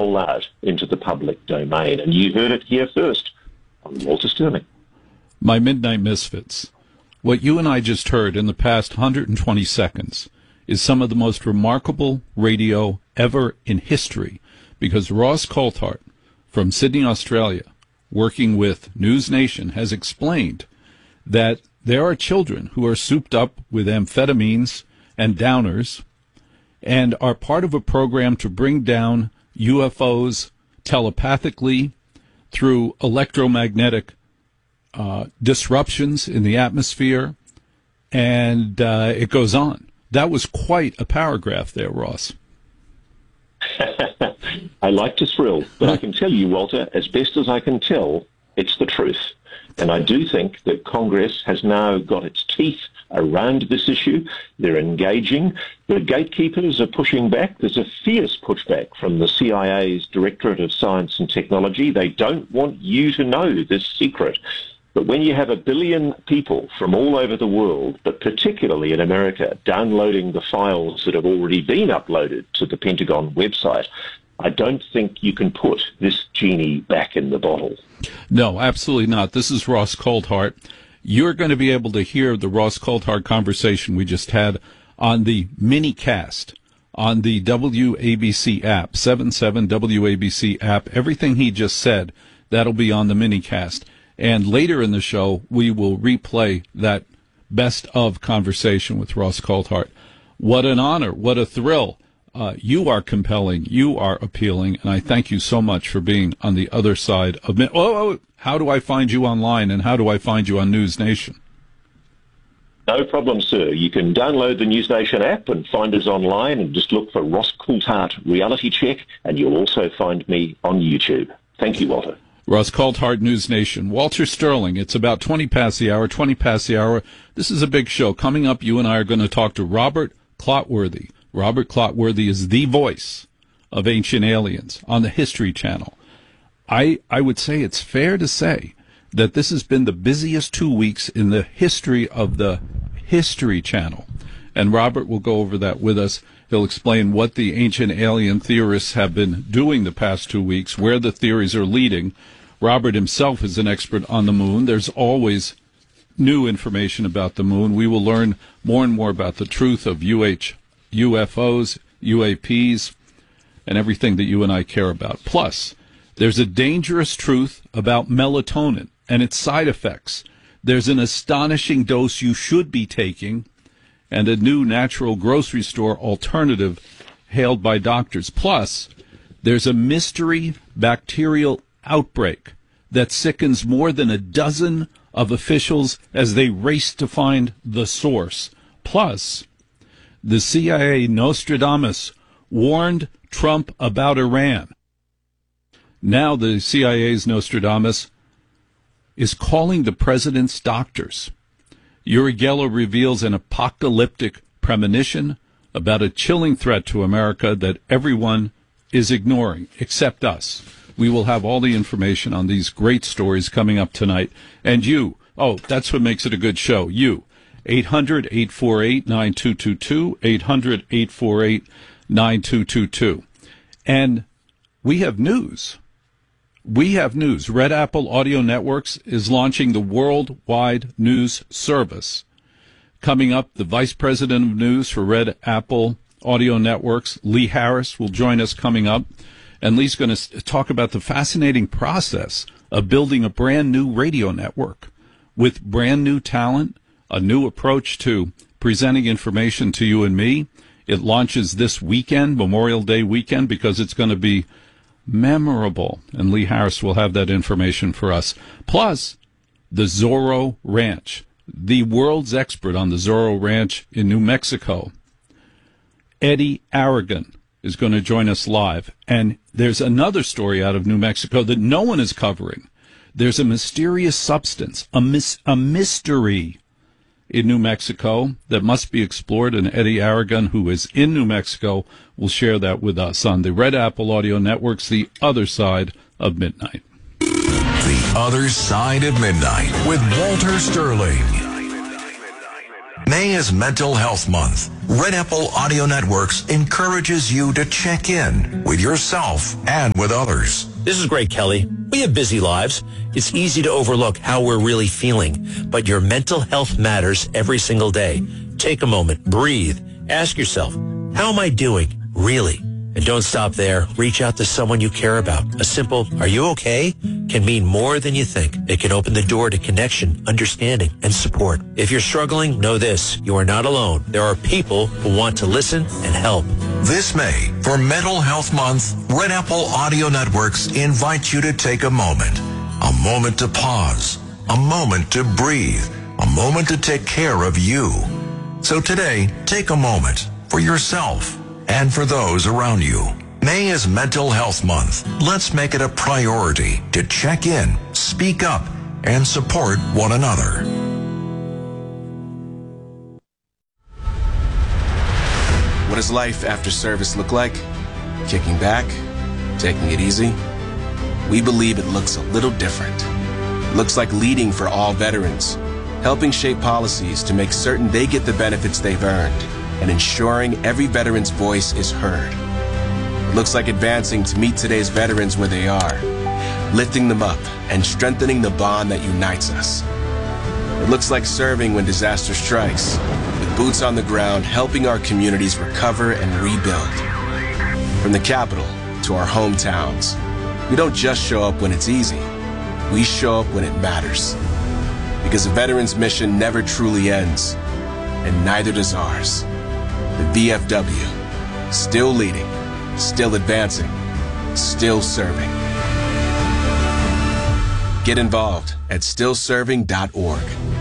roll out into the public domain. And you heard it here first on Walter Sterling. My Midnight Misfits. What you and I just heard in the past 120 seconds is some of the most remarkable radio ever in history, because Ross Coulthart from Sydney, Australia, working with News Nation, has explained that there are children who are souped up with amphetamines and downers and are part of a program to bring down UFOs telepathically through electromagnetic disruptions in the atmosphere, and it goes on. That was quite a paragraph there, Ross. I like to thrill, but I can tell you, Walter, as best as I can tell, it's the truth. And I do think that Congress has now got its teeth around this issue. They're engaging. The gatekeepers are pushing back. There's a fierce pushback from the CIA's Directorate of Science and Technology. They don't want you to know this secret. But when you have 1 billion people from all over the world, but particularly in America, downloading the files that have already been uploaded to the Pentagon website, I don't think you can put this genie back in the bottle. No, absolutely not. This is Ross Coulthart. You're going to be able to hear the Ross Coulthart conversation we just had on the minicast on the WABC app, 77 WABC app. Everything he just said, that'll be on the minicast. And later in the show, we will replay that best of conversation with Ross Coulthart. What an honor. What a thrill. You are compelling. You are appealing. And I thank you so much for being on the other side of me. How do I find you online, and how do I find you on News Nation? No problem, sir. You can download the News Nation app and find us online, and just look for Ross Coulthart Reality Check, and you'll also find me on YouTube. Thank you, Walter. Ross Coulthart, News Nation. Walter Sterling, it's about 20 past the hour. This is a big show. Coming up, you and I are going to talk to Robert Clotworthy. Robert Clotworthy is the voice of Ancient Aliens on the History Channel. I would say it's fair to say that this has been the busiest 2 weeks in the history of the History Channel. And Robert will go over that with us. He'll explain what the ancient alien theorists have been doing the past 2 weeks, where the theories are leading. Robert himself is an expert on the moon. There's always new information about the moon. We will learn more and more about the truth of UFOs, UAPs, and everything that you and I care about. Plus, there's a dangerous truth about melatonin and its side effects. There's an astonishing dose you should be taking, and a new natural grocery store alternative hailed by doctors. Plus, there's a mystery bacterial outbreak that sickens more than a dozen of officials as they race to find the source. Plus, the CIA Nostradamus warned Trump about Iran. Now the CIA's Nostradamus is calling the president's doctors. Uri Geller reveals an apocalyptic premonition about a chilling threat to America that everyone is ignoring, except us. We will have all the information on these great stories coming up tonight. And you, that's what makes it a good show. You, 800-848-9222, 800-848-9222. And we have news. Red Apple Audio Networks is launching the worldwide news service. Coming up, the Vice President of News for Red Apple Audio Networks, Lee Harris, will join us coming up. And Lee's going to talk about the fascinating process of building a brand new radio network with brand new talent, a new approach to presenting information to you and me. It launches this weekend, Memorial Day weekend, because it's going to be memorable, and Lee Harris will have that information for us. Plus, the Zorro Ranch, the world's expert on the Zorro Ranch in New Mexico, Eddie Aragon, is going to join us live. And there's another story out of New Mexico that no one is covering. There's a mysterious substance, a mystery in New Mexico that must be explored, and Eddie Aragon, who is in New Mexico, will share that with us on the Red Apple Audio Network's The Other Side of Midnight. The Other Side of Midnight with Walter Sterling. May is Mental Health Month. Red Apple Audio Networks encourages you to check in with yourself and with others. This is Greg Kelly. We have busy lives. It's easy to overlook how we're really feeling, but your mental health matters every single day. Take a moment, breathe, ask yourself, how am I doing, really? And don't stop there. Reach out to someone you care about. A simple, are you okay? Can mean more than you think. It can open the door to connection, understanding, and support. If you're struggling, know this. You are not alone. There are people who want to listen and help. This May, for Mental Health Month, Red Apple Audio Networks invite you to take a moment to pause, a moment to breathe, a moment to take care of you. So today, take a moment for yourself and for those around you. May is Mental Health Month. Let's make it a priority to check in, speak up, and support one another. What does life after service look like? Kicking back? Taking it easy? We believe it looks a little different. It looks like leading for all veterans, helping shape policies to make certain they get the benefits they've earned, and ensuring every veteran's voice is heard. It looks like advancing to meet today's veterans where they are, lifting them up and strengthening the bond that unites us. It looks like serving when disaster strikes, with boots on the ground helping our communities recover and rebuild. From the capital to our hometowns, we don't just show up when it's easy, we show up when it matters. Because a veteran's mission never truly ends, and neither does ours. The VFW, still leading, still advancing, still serving. Get involved at stillserving.org.